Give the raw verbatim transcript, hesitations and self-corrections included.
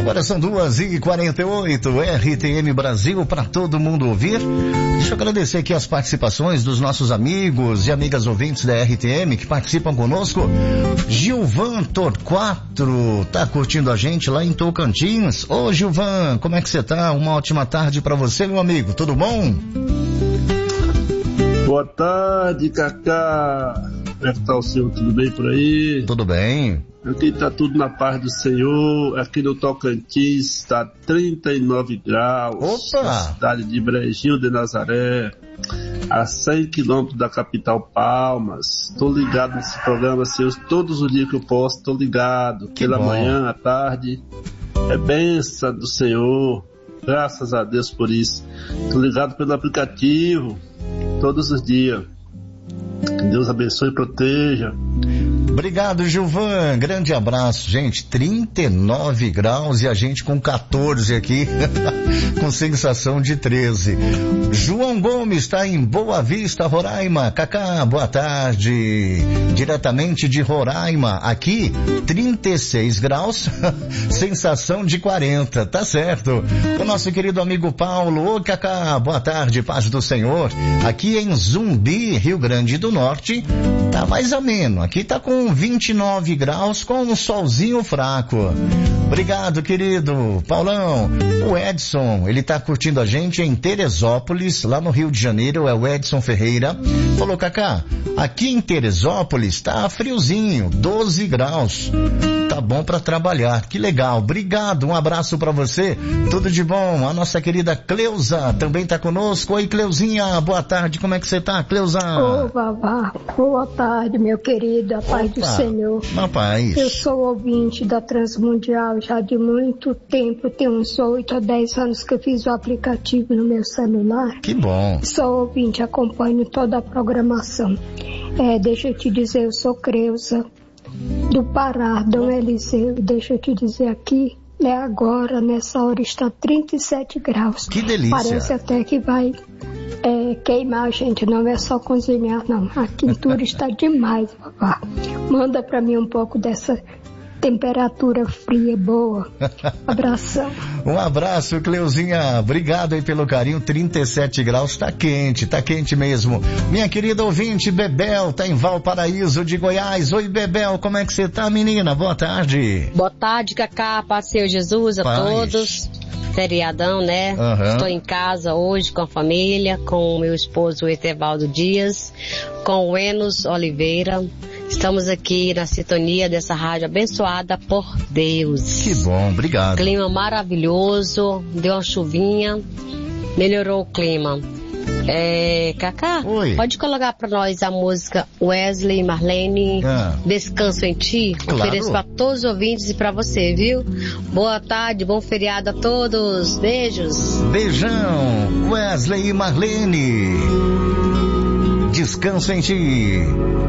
Agora são duas e quarenta e oito, R T M Brasil para todo mundo ouvir. Deixa eu agradecer aqui as participações dos nossos amigos e amigas ouvintes da R T M que participam conosco. Gilvan Torquato tá curtindo a gente lá em Tocantins. Ô Gilvan, como é que você tá? Uma ótima tarde para você, meu amigo, tudo bom? Boa tarde, Cacá. Como é que tá o senhor? Tudo bem por aí? Tudo bem. Aqui tá tudo na paz do Senhor. Aqui no Tocantins está trinta e nove graus. Opa! Na cidade de Brejinho de Nazaré, a cem quilômetros da capital Palmas. Tô ligado nesse programa, senhor. Todos os dias que eu posso, tô ligado. Que Pela bom. manhã, à tarde. É bênção do Senhor. Graças a Deus por isso. Tô ligado pelo aplicativo. Todos os dias. Que Deus abençoe e proteja. Obrigado, Gilvan. Grande abraço, gente. trinta e nove graus e a gente com quatorze aqui, com sensação de treze. João Gomes está em Boa Vista, Roraima. Cacá, boa tarde. Diretamente de Roraima. Aqui, trinta e seis graus, sensação de quarenta. Tá certo. O nosso querido amigo Paulo. Ô, Cacá, boa tarde, paz do Senhor. Aqui em Zumbi, Rio Grande do Norte, tá mais ameno. Aqui tá com vinte e nove graus com um solzinho fraco. Obrigado, querido Paulão. O Edson, ele tá curtindo a gente em Teresópolis, lá no Rio de Janeiro, é o Edson Ferreira. Falou, Cacá, aqui em Teresópolis tá friozinho, doze graus. Tá bom pra trabalhar, que legal. Obrigado, um abraço pra você. Tudo de bom. A nossa querida Cleusa também tá conosco. Oi, Cleuzinha, boa tarde. Como é que você tá, Cleusa? Ô, Vavá, boa tarde, meu querido, a paz do Senhor. Na paz. Eu sou ouvinte da Transmundial já de muito tempo, tem uns oito a dez anos que eu fiz o aplicativo no meu celular. Que bom. Sou ouvinte, acompanho toda a programação. É, deixa eu te dizer, eu sou Creuza, do Pará, Dom Eliseu, deixa eu te dizer aqui, é agora, nessa hora está trinta e sete graus. Que delícia. Parece até que vai é, queimar, gente, não é só cozinhar, não. A quintura está demais, papá. Manda pra mim um pouco dessa temperatura fria boa. Abração. Um abraço, Cleuzinha. Obrigado aí pelo carinho. trinta e sete graus, tá quente, tá quente mesmo. Minha querida ouvinte, Bebel, tá em Valparaíso de Goiás. Oi, Bebel, como é que você tá, menina? Boa tarde. Boa tarde, Cacá, paz do Senhor Jesus a Paz. todos. Feriadão, né? Uhum. Estou em casa hoje com a família, com o meu esposo, o Etevaldo Dias, com o Enos Oliveira. Estamos aqui na sintonia dessa rádio abençoada por Deus. Que bom, obrigado. Clima maravilhoso, deu uma chuvinha, melhorou o clima. É, Cacá, Oi. pode colocar pra nós a música Wesley e Marlene, Ah. Descanso em Ti? Claro. Ofereço pra todos os ouvintes e pra você, viu? Boa tarde, bom feriado a todos, beijos. Beijão, Wesley e Marlene. Descanso em Ti.